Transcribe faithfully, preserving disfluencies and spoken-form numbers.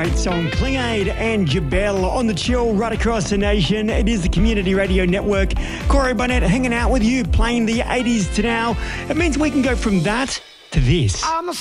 Great song, Klingade and Jabel on the chill right across the nation. It is the Community Radio Network. Corey Barnett hanging out with you, playing the eighties to now. It means we can go from that to this. I'm a